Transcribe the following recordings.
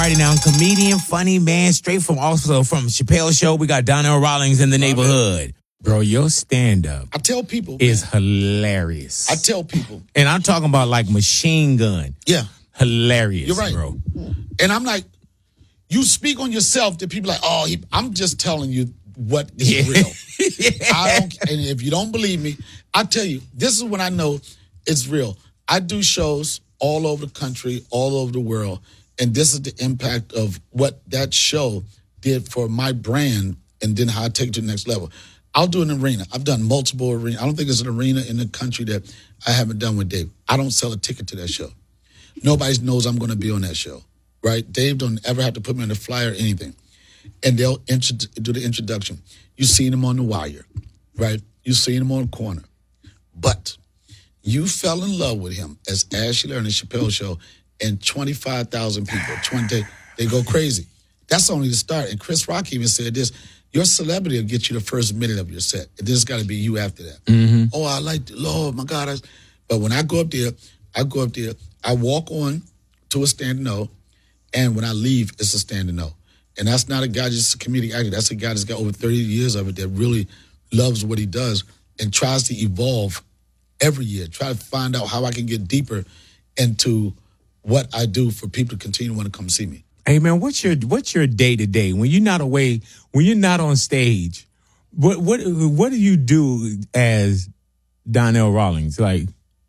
writing down comedian, funny man, straight from Chappelle's show. We got Donnell Rawlings in the neighborhood. Bro, your stand-up I tell people is hilarious. I tell people. And I'm talking about like Machine Gun. Yeah. Hilarious, You're right. bro. And I'm like, you speak on yourself that people are like, I'm just telling you what is real. And if you don't believe me, I tell you, this is when I know it's real. I do shows all over the country, all over the world, and this is the impact of what that show did for my brand and then how I take it to the next level. I'll do an arena. I've done multiple arenas. I don't think there's an arena in the country that I haven't done with Dave. I don't sell a ticket to that show. Nobody knows I'm going to be on that show, right? Dave don't ever have to put me on the flyer or anything. And they'll do the introduction. You've seen him on The Wire, right? You've seen him on the corner. But you fell in love with him as Ashley on the Chappelle show, and 25,000 people, they go crazy. That's only the start. And Chris Rock even said this, your celebrity will get you the first minute of your set. And this got to be you after that. Mm-hmm. Oh, I like the Lord, my God. But when I go up there, I walk on to a standing O, and when I leave, it's a standing O. And that's not a guy just a comedic actor. That's a guy that's got over 30 years of it that really loves what he does and tries to evolve every year, try to find out how I can get deeper into what I do for people to continue to want to come see me. Hey man, what's your day to day when you're not away, when you're not on stage? What do you do as Donnell Rawlings? Like,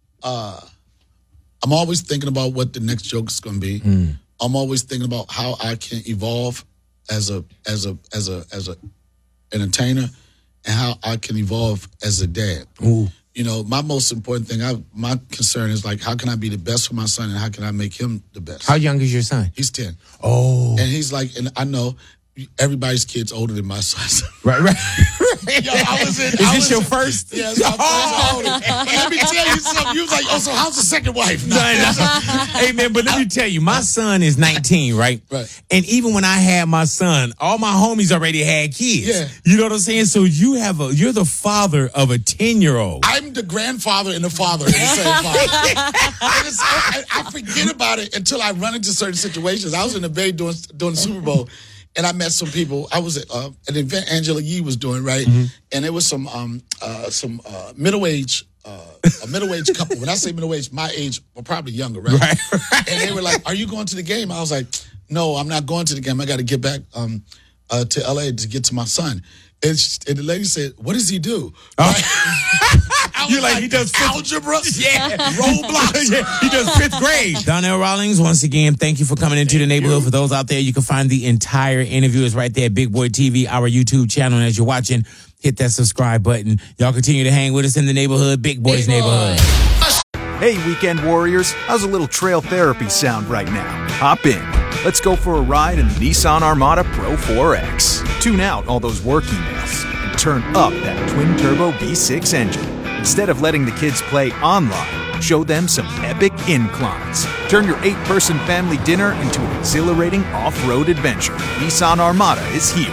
I'm always thinking about what the next joke is going to be. I'm always thinking about how I can evolve as a entertainer and how I can evolve as a dad. Ooh. You know, my most important thing, my concern is like, how can I be the best for my son and how can I make him the best? How young is your son? He's 10. Oh. And he's like, and I know everybody's kid's older than my son. Right. Yo, is this your first? Yes, I'm older. But let me tell you something. You was like, so how's the second wife? No. Hey, man, but let me tell you, my son is 19, right? Right. And even when I had my son, all my homies already had kids. Yeah. You know what I'm saying? So you're the father of a 10-year-old. I'm the grandfather and the father in the same father. I forget about it until I run into certain situations. I was in the Bay doing the Super Bowl. And I met some people. I was at an event Angela Yee was doing, right? Mm-hmm. And there was some middle-aged couple. When I say middle-aged, my age, or probably younger, right? And they were like, "Are you going to the game?" I was like, "No, I'm not going to the game. I got to get back to LA to get to my son." And the lady said, "What does he do?" You're like, he does algebra, Roblox. Yeah, he does 5th grade. Donnell Rawlings, once again, thank you for coming into the neighborhood. For those out there, you can find the entire interview. It's right there, Big Boy TV, our YouTube channel. And as you're watching, hit that subscribe button. Y'all continue to hang with us in the neighborhood, Big Boy's neighborhood. Hey, weekend warriors, how's a little trail therapy sound right now? Hop in. Let's go for a ride in the Nissan Armada Pro 4X. Tune out all those work emails and turn up that twin-turbo V6 engine. Instead of letting the kids play online, show them some epic inclines. Turn your 8-person family dinner into an exhilarating off-road adventure. Nissan Armada is here.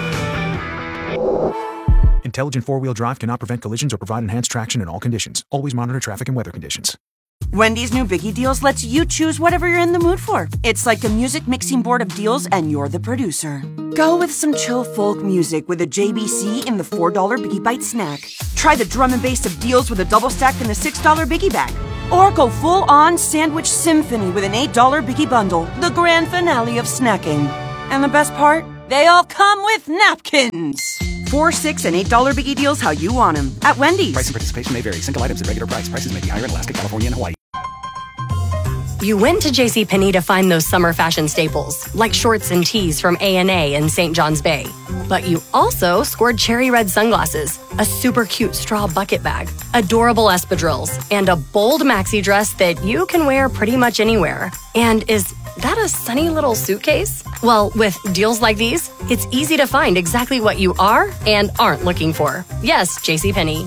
Intelligent four-wheel drive cannot prevent collisions or provide enhanced traction in all conditions. Always monitor traffic and weather conditions. Wendy's new Biggie Deals lets you choose whatever you're in the mood for. It's like a music mixing board of deals, and you're the producer. Go with some chill folk music with a JBC in the $4 Biggie Bite snack. Try the drum and bass of deals with a double stack in the $6 Biggie Bag. Or go full-on sandwich symphony with an $8 Biggie Bundle, the grand finale of snacking. And the best part? They all come with napkins. $4, $6, and $8 Biggie Deals how you want them at Wendy's. Price and participation may vary. Single items at regular price. Prices may be higher in Alaska, California, and Hawaii. You went to JCPenney to find those summer fashion staples, like shorts and tees from A&A in St. John's Bay. But you also scored cherry red sunglasses, a super cute straw bucket bag, adorable espadrilles, and a bold maxi dress that you can wear pretty much anywhere. And is that a sunny little suitcase? Well, with deals like these, it's easy to find exactly what you are and aren't looking for. Yes, JCPenney.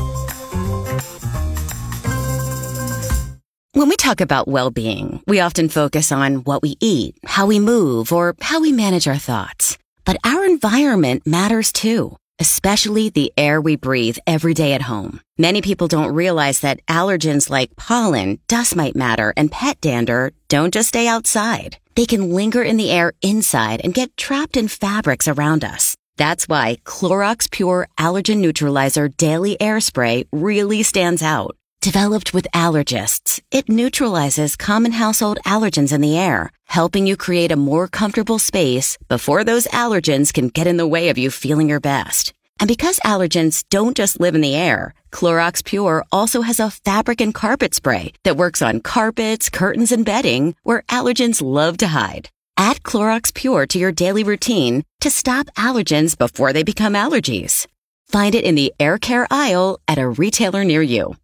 When we talk about well-being, we often focus on what we eat, how we move, or how we manage our thoughts. But our environment matters too, especially the air we breathe every day at home. Many people don't realize that allergens like pollen, dust mite matter, and pet dander don't just stay outside. They can linger in the air inside and get trapped in fabrics around us. That's why Clorox Pure Allergen Neutralizer Daily Air Spray really stands out. Developed with allergists, it neutralizes common household allergens in the air, helping you create a more comfortable space before those allergens can get in the way of you feeling your best. And because allergens don't just live in the air, Clorox Pure also has a fabric and carpet spray that works on carpets, curtains, and bedding where allergens love to hide. Add Clorox Pure to your daily routine to stop allergens before they become allergies. Find it in the air care aisle at a retailer near you.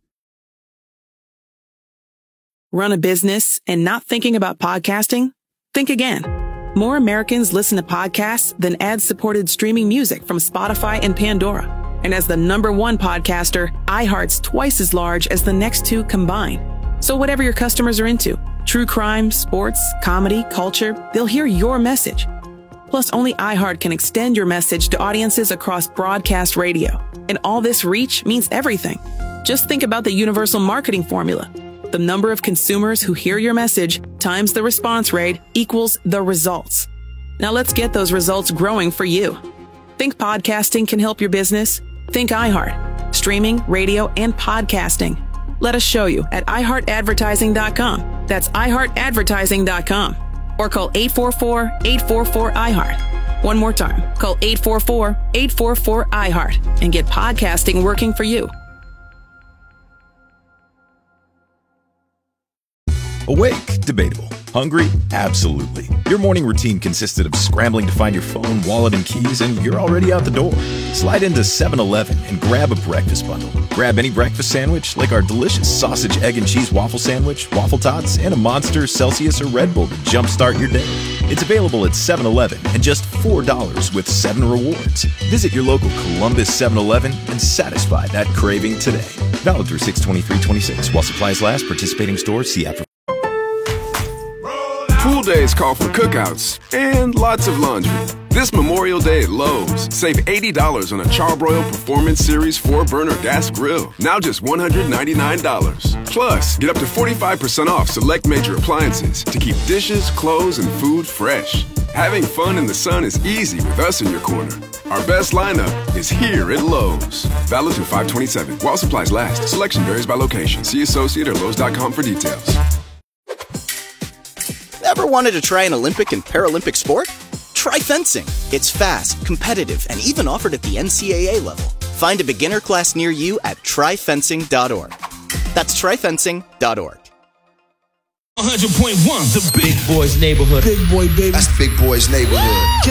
Run a business and not thinking about podcasting? Think again. More Americans listen to podcasts than ad-supported streaming music from Spotify and Pandora. And as the #1 podcaster, iHeart's twice as large as the next two combined. So whatever your customers are into, true crime, sports, comedy, culture, they'll hear your message. Plus, only iHeart can extend your message to audiences across broadcast radio. And all this reach means everything. Just think about the universal marketing formula. The number of consumers who hear your message times the response rate equals the results. Now let's get those results growing for you. Think podcasting can help your business? Think iHeart. Streaming, radio, and podcasting. Let us show you at iHeartAdvertising.com. That's iHeartAdvertising.com. Or call 844-844-iHeart. One more time. Call 844-844-iHeart and get podcasting working for you. Awake? Debatable. Hungry? Absolutely. Your morning routine consisted of scrambling to find your phone, wallet, and keys, and you're already out the door. Slide into 7-Eleven and grab a breakfast bundle. Grab any breakfast sandwich, like our delicious sausage, egg, and cheese waffle sandwich, waffle tots, and a Monster, Celsius, or Red Bull to jumpstart your day. It's available at 7-Eleven and just $4 with 7 rewards. Visit your local Columbus 7-Eleven and satisfy that craving today. Valid through 6/23/26. While supplies last, participating stores see after. Pool days call for cookouts and lots of laundry. This Memorial Day at Lowe's, save $80 on a Charbroil Performance Series 4-burner gas grill. Now just $199. Plus, get up to 45% off select major appliances to keep dishes, clothes, and food fresh. Having fun in the sun is easy with us in your corner. Our best lineup is here at Lowe's. Valid through 5/27. While supplies last. Selection varies by location. See associate or Lowe's.com for details. Ever wanted to try an Olympic and Paralympic sport? Try fencing. It's fast, competitive, and even offered at the NCAA level. Find a beginner class near you at tryfencing.org. That's tryfencing.org. 100.1, the Big Boys Neighborhood. Big boy, baby. That's Big Boys Neighborhood.